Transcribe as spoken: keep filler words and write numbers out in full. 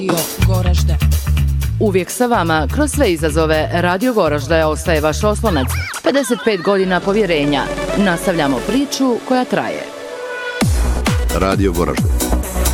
Goražde. Uvijek sa vama, kroz sve izazove, Radio Goražde ostaje vaš oslonac. pedeset pet godina povjerenja. Nastavljamo priču koja traje. Radio Goražde.